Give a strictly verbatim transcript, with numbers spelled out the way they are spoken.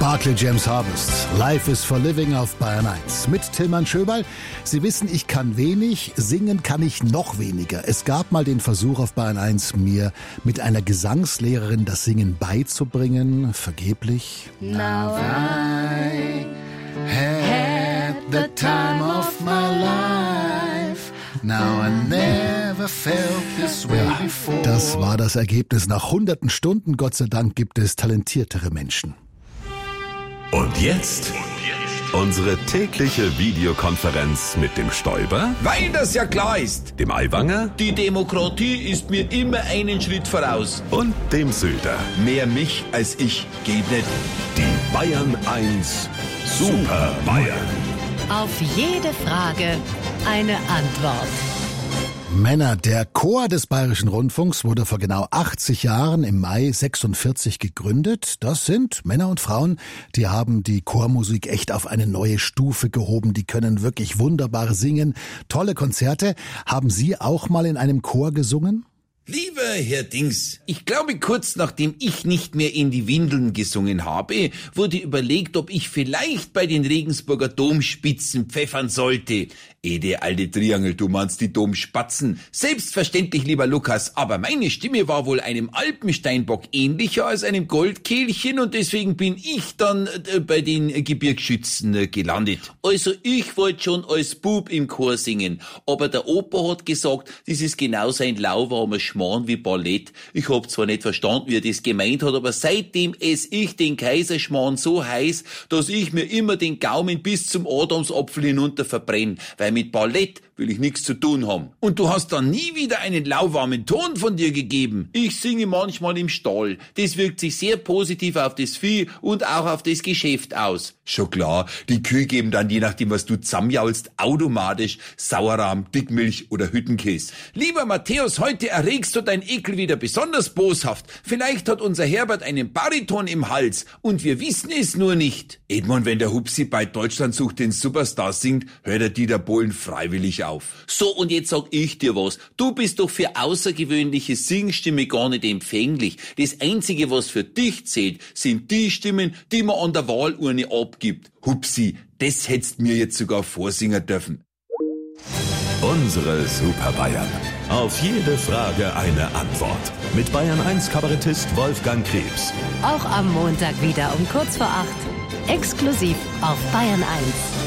Barclay James Harvest, Life is for Living auf Bayern eins. Mit Tilman Schöberl. Sie wissen, ich kann wenig, singen kann ich noch weniger. Es gab mal den Versuch auf Bayern eins, mir mit einer Gesangslehrerin das Singen beizubringen. Vergeblich. Now I had the time of my life. Now I never felt this way Ja, before. das war das Ergebnis. Nach hunderten Stunden, Gott sei Dank, gibt es talentiertere Menschen. Und jetzt unsere tägliche Videokonferenz mit dem Stoiber, Weil das ja klar ist. dem Aiwanger Die Demokratie ist mir immer einen Schritt voraus. und dem Söder. Mehr mich als ich geht nicht. Die Bayern eins Super Bayern. Auf jede Frage eine Antwort. Männer, der Chor des Bayerischen Rundfunks wurde vor genau achtzig Jahren im Mai sechsundvierzig gegründet. Das sind Männer und Frauen, die haben die Chormusik echt auf eine neue Stufe gehoben. Die können wirklich wunderbar singen, tolle Konzerte. Haben Sie auch mal in einem Chor gesungen? Lieber Herr Dings, ich glaube, kurz nachdem ich nicht mehr in die Windeln gesungen habe, wurde überlegt, ob ich vielleicht bei den Regensburger Domspitzen pfeffern sollte. Ede, alte Triangel, du meinst die Domspatzen. Selbstverständlich, lieber Lukas, aber meine Stimme war wohl einem Alpensteinbock ähnlicher als einem Goldkehlchen und deswegen bin ich dann äh, bei den Gebirgsschützen äh, gelandet. Also ich wollte schon als Bub im Chor singen, aber der Opa hat gesagt, das ist genau sein lauwarmer Schmarrn wie Ballett. Ich hab zwar nicht verstanden, wie er das gemeint hat, aber seitdem ess ich den Kaiserschmarrn so heiß, dass ich mir immer den Gaumen bis zum Adamsapfel hinunter verbrenne, weil mit Ballett will ich nichts zu tun haben. Und du hast dann nie wieder einen lauwarmen Ton von dir gegeben. Ich singe manchmal im Stall. Das wirkt sich sehr positiv auf das Vieh und auch auf das Geschäft aus. Schon klar, die Kühe geben dann, je nachdem was du zusammenjaulst, automatisch Sauerrahm, Dickmilch oder Hüttenkäse. Lieber Matthäus, heute erregst du dein Ekel wieder besonders boshaft. Vielleicht hat unser Herbert einen Bariton im Hals und wir wissen es nur nicht. Edmund, wenn der Hupsi bei Deutschland sucht den Superstar singt, hört er Dieter Bohlen freiwillig auf. So, und jetzt sag ich dir was. Du bist doch für außergewöhnliche Singstimme gar nicht empfänglich. Das Einzige, was für dich zählt, sind die Stimmen, die man an der Wahlurne abgibt. Hupsi, das hättest mir jetzt sogar vorsingen dürfen. Unsere Super Bayern. Auf jede Frage eine Antwort. Mit Bayern eins Kabarettist Wolfgang Krebs. Auch am Montag wieder um kurz vor acht. Exklusiv auf Bayern eins.